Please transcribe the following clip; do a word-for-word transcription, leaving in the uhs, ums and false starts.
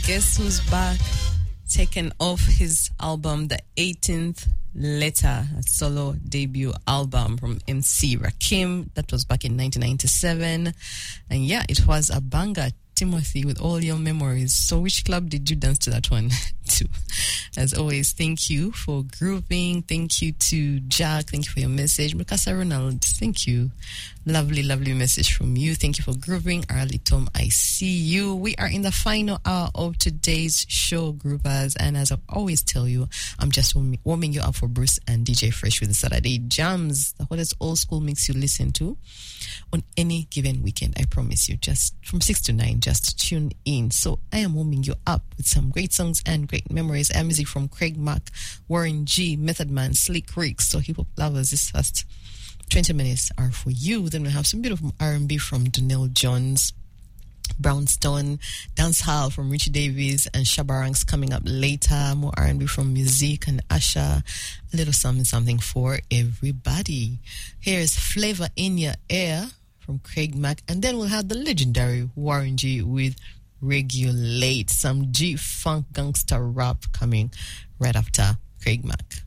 Guess who's back? Taken off his album, The eighteenth Letter, a solo debut album from M C Rakim. That was back in nineteen ninety-seven. And yeah, it was a banger. Timothy, with all your memories. So which club did you dance to that one to? As always, thank you for grouping. Thank you to Jack. Thank you for your message. Mikasa Ronald, thank you. Lovely, lovely message from you. Thank you for grouping. Arlie Tom, I see you. We are in the final hour of today's show, groupers. And as I always tell you, I'm just warming, warming you up for Bruce and D J Fresh with the Saturday Jams, the hottest old school mix you listen to on any given weekend. I promise you, just from six to nine, just tune in. So I am warming you up with some great songs and great memories and music from Craig Mack, Warren G, Method Man, Slick Rick. So hip hop lovers, this first twenty minutes are for you. Then we have some beautiful R and B from Donnell Jones, Brownstone, Dancehall from Richie Davies and Shabaranks coming up later. More R and B from Musique and Asha. A little something something for everybody. Here's Flavor in Your Air from Craig Mack, and then we'll have the legendary Warren G with Regulate, some G-Funk gangster rap coming right after Craig Mack.